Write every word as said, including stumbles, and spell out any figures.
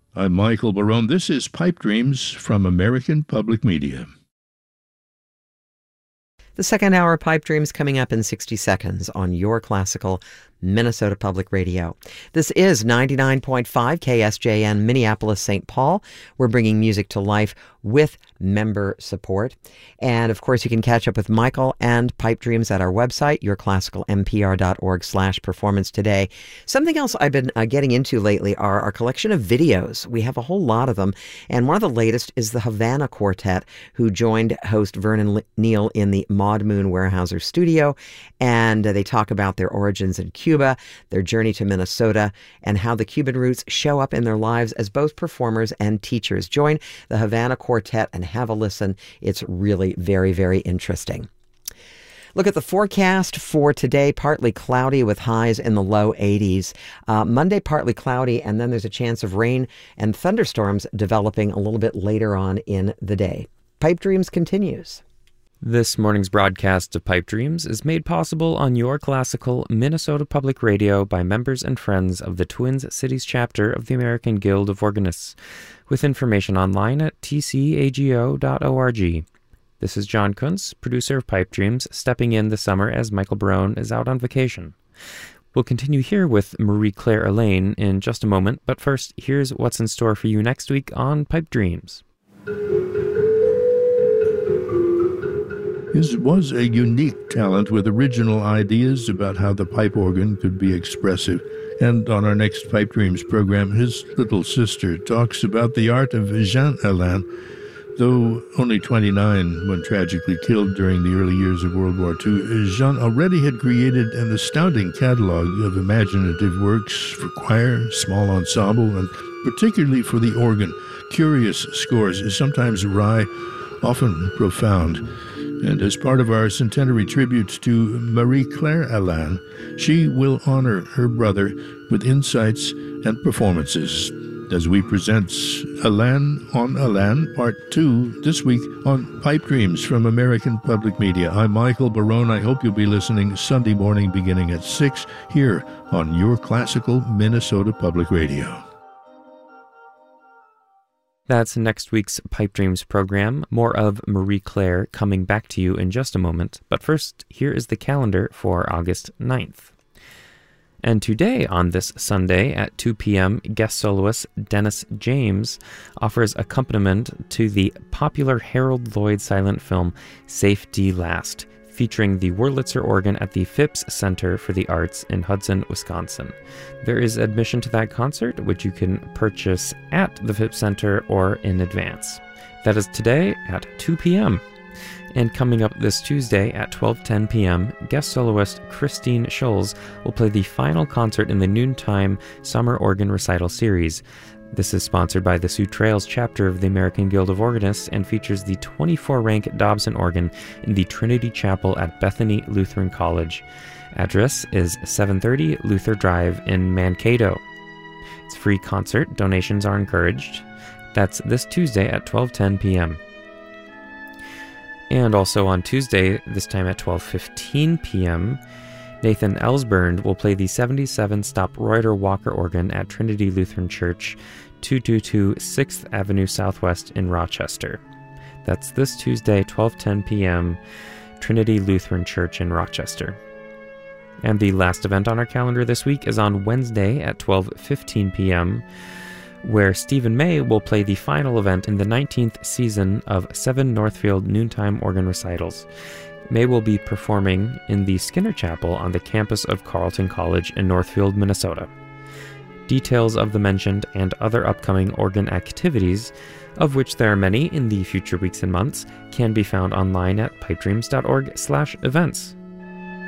I'm Michael Barone. This is Pipe Dreams from American Public Media. The second hour of Pipe Dreams coming up in sixty seconds on your classical Minnesota Public Radio. This is ninety-nine point five K S J N Minneapolis, Saint Paul. We're bringing music to life with member support. And of course, you can catch up with Michael and Pipe Dreams at our website, your classical m p r dot org slash performance today. Something else I've been uh, getting into lately are our collection of videos. We have a whole lot of them. And one of the latest is the Havana Quartet, who joined host Vernon Neal in the Maud Moon Weyerhaeuser studio. And uh, they talk about their origins in Cuba, their journey to Minnesota, and how the Cuban roots show up in their lives as both performers and teachers. Join the Havana Quartet and have a listen. It's really very, very interesting. Look at the forecast for today. Partly cloudy with highs in the low eighties. Uh, Monday, partly cloudy, and then there's a chance of rain and thunderstorms developing a little bit later on in the day. Pipe Dreams continues. This morning's broadcast of Pipe Dreams is made possible on your classical Minnesota Public Radio by members and friends of the Twin Cities chapter of the American Guild of Organists, with information online at t c a g o dot org. This is John Kuntz, producer of Pipe Dreams, stepping in this summer as Michael Barone is out on vacation. We'll continue here with Marie-Claire Elaine in just a moment, but first, here's what's in store for you next week on Pipe Dreams. His was a unique talent with original ideas about how the pipe organ could be expressive. And on our next Pipe Dreams program, his little sister talks about the art of Jean Alain. Though only twenty-nine when tragically killed during the early years of World War Two, Jean already had created an astounding catalog of imaginative works for choir, small ensemble, and particularly for the organ. Curious scores, sometimes wry, often profound. And as part of our centenary tribute to Marie-Claire Alain, she will honor her brother with insights and performances as we present Alain on Alain, Part two, this week on Pipe Dreams from American Public Media. I'm Michael Barone. I hope you'll be listening Sunday morning beginning at six here on your classical Minnesota Public Radio. That's next week's Pipe Dreams program. More of Marie-Claire coming back to you in just a moment. But first, here is the calendar for August ninth. And today, on this Sunday at two p.m., guest soloist Dennis James offers accompaniment to the popular Harold Lloyd silent film Safety Last, featuring the Wurlitzer organ at the Phipps Center for the Arts in Hudson, Wisconsin. There is admission to that concert, which you can purchase at the Phipps Center or in advance. That is today at two p.m. And coming up this Tuesday at twelve ten p.m., guest soloist Christine Schulz will play the final concert in the Noontime Summer Organ Recital Series. This is sponsored by the Sioux Trails chapter of the American Guild of Organists and features the twenty-four rank Dobson organ in the Trinity Chapel at Bethany Lutheran College. Address is seven thirty Luther Drive in Mankato. It's a free concert. Donations are encouraged. That's this Tuesday at twelve ten p.m. And also on Tuesday, this time at twelve fifteen p.m., Nathan Ellsburn will play the seventy-seven stop Reuter Walker organ at Trinity Lutheran Church, two twenty-two sixth Avenue Southwest in Rochester. That's this Tuesday, twelve ten p.m., Trinity Lutheran Church in Rochester. And the last event on our calendar this week is on Wednesday at twelve fifteen p.m., where Stephen May will play the final event in the nineteenth season of Seven Northfield Noontime Organ Recitals. May will be performing in the Skinner Chapel on the campus of Carleton College in Northfield, Minnesota. Details of the mentioned and other upcoming organ activities, of which there are many in the future weeks and months, can be found online at pipedreams dot org slash events.